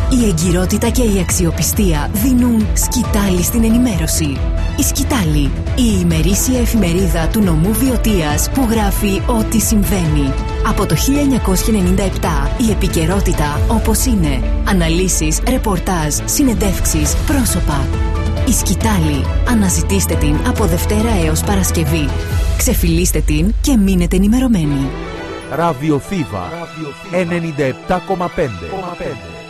Η εγκυρότητα και η αξιοπιστία δίνουν σκητάλη στην ενημέρωση. Η Σκητάλη, η ημερήσια εφημερίδα του νομού Βιωτίας που γράφει ό,τι συμβαίνει. Από το 1997 η επικαιρότητα όπως είναι. Αναλύσεις, ρεπορτάζ, συνεντεύξεις, πρόσωπα. Η Σκητάλη. Αναζητήστε την από Δευτέρα έως Παρασκευή. Ξεφυλίστε την και μείνετε ενημερωμένοι. Ραδιοθήβα 97,5.